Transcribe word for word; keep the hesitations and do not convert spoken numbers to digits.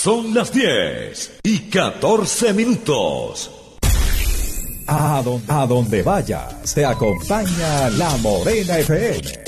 Son las diez y catorce minutos. A donde, a donde vayas, te acompaña La Morena F M.